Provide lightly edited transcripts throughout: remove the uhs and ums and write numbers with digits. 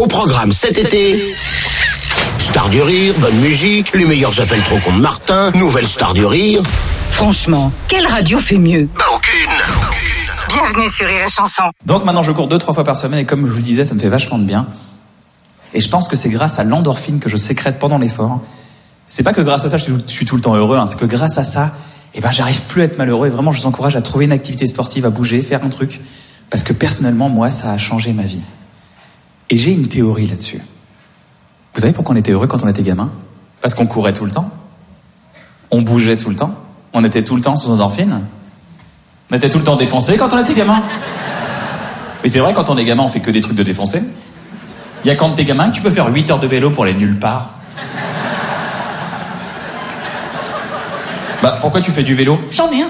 Au programme cet été, Star du Rire, bonne musique, les meilleurs appels trop cons de Martin, nouvelle Star du Rire. Franchement, quelle radio fait mieux? Aucune. Bienvenue sur Rire et Chanson. Donc maintenant je cours 2-3 fois par semaine et comme je vous le disais, ça me fait vachement de bien. Et je pense que c'est grâce à l'endorphine que je sécrète pendant l'effort. C'est pas que grâce à ça je suis tout le temps heureux, c'est que grâce à ça, j'arrive plus à être malheureux et vraiment je vous encourage à trouver une activité sportive, à bouger, faire un truc. Parce que personnellement, moi, ça a changé ma vie. Et j'ai une théorie là-dessus. Vous savez pourquoi on était heureux quand on était gamin? Parce qu'on courait tout le temps. On bougeait tout le temps. On était tout le temps sous endorphine. On était tout le temps défoncé quand on était gamin. Mais c'est vrai, quand on est gamin, on fait que des trucs de défoncé. Il y a quand t'es gamin que tu peux faire 8 heures de vélo pour aller nulle part. Pourquoi tu fais du vélo? J'en ai un.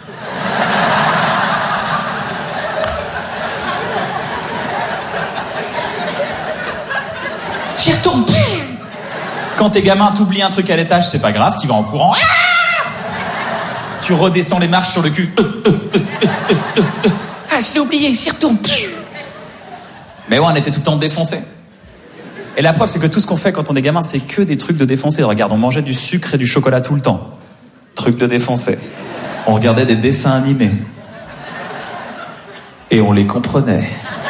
J'y retourne. Quand t'es gamin, t'oublies un truc à l'étage, c'est pas grave, t'y vas en courant. Tu redescends les marches sur le cul. Je l'ai oublié, j'y retourne. Mais ouais, on était tout le temps défoncés. Et la preuve, c'est que tout ce qu'on fait quand on est gamin, c'est que des trucs de défoncés. Regarde, on mangeait du sucre et du chocolat tout le temps. Truc de défoncé. On regardait des dessins animés. Et on les comprenait.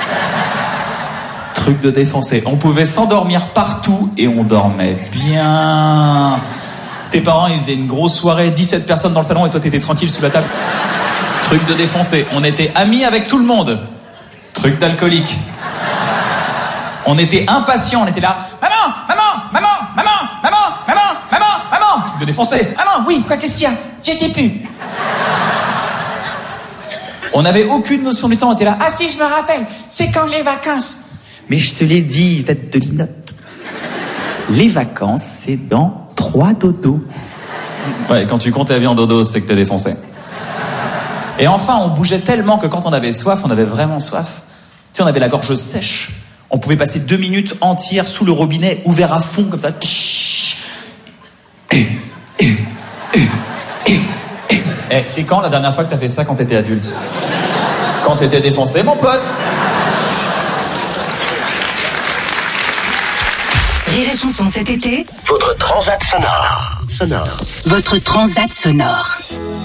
Truc de défoncé. On pouvait s'endormir partout et on dormait bien. Tes parents, ils faisaient une grosse soirée, 17 personnes dans le salon et toi, t'étais tranquille sous la table. Truc de défoncé. On était amis avec tout le monde. Truc d'alcoolique. On était impatients, on était là. Maman. Truc de défoncé. Maman, oui, quoi, qu'est-ce qu'il y a? Je sais plus. On n'avait aucune notion du temps, on était là. Ah si, je me rappelle, c'est quand les vacances? Mais je te l'ai dit, tête de linotte. Les vacances, c'est dans 3 dodos. Ouais, quand tu comptes la vie en dodo, c'est que t'es défoncé. Et enfin, on bougeait tellement que quand on avait soif, on avait vraiment soif. Tu sais, on avait la gorge sèche. On pouvait passer 2 minutes entières sous le robinet, ouvert à fond, comme ça. C'est quand la dernière fois que t'as fait ça quand t'étais adulte? Quand t'étais défoncé, mon pote? Rire et Chanson cet été, Votre transat sonore. votre transat sonore.